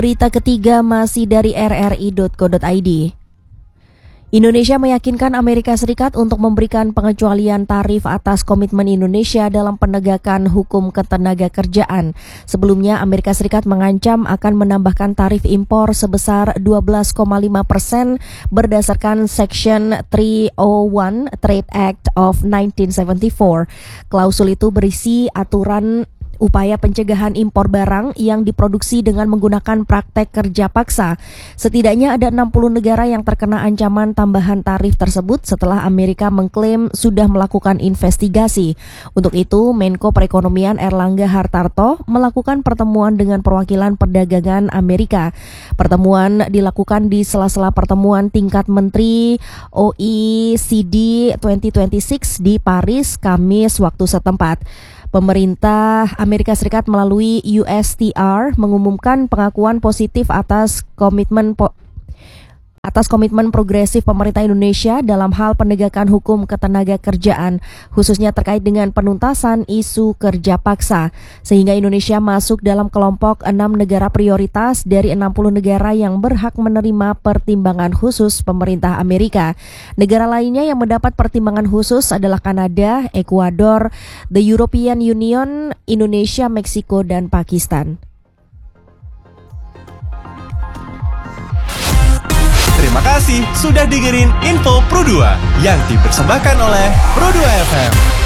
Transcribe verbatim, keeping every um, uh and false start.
Berita ketiga masih dari r r i titik co titik i d. Indonesia meyakinkan Amerika Serikat untuk memberikan pengecualian tarif atas komitmen Indonesia dalam penegakan hukum ketenagakerjaan. Sebelumnya, Amerika Serikat mengancam akan menambahkan tarif impor sebesar dua belas koma lima persen berdasarkan Section tiga nol satu Trade Act of nineteen seventy-four. Klausul itu berisi aturan upaya pencegahan impor barang yang diproduksi dengan menggunakan praktek kerja paksa. Setidaknya ada enam puluh negara yang terkena ancaman tambahan tarif tersebut setelah Amerika mengklaim sudah melakukan investigasi. Untuk itu, Menko Perekonomian Erlangga Hartarto melakukan pertemuan dengan perwakilan perdagangan Amerika. Pertemuan dilakukan di sela-sela pertemuan tingkat Menteri O E C D dua ribu dua puluh enam di Paris, Kamis waktu setempat. Pemerintah Amerika Serikat melalui U S T R mengumumkan pengakuan positif atas komitmen po- atas komitmen progresif pemerintah Indonesia dalam hal penegakan hukum ketenagakerjaan, khususnya terkait dengan penuntasan isu kerja paksa, sehingga Indonesia masuk dalam kelompok enam negara prioritas dari enam puluh negara yang berhak menerima pertimbangan khusus pemerintah Amerika. Negara lainnya yang mendapat pertimbangan khusus adalah Kanada, Ekuador, the European Union, Indonesia, Meksiko, dan Pakistan. Terima kasih sudah dengerin Info Pro dua yang dipersembahkan oleh Pro dua F M.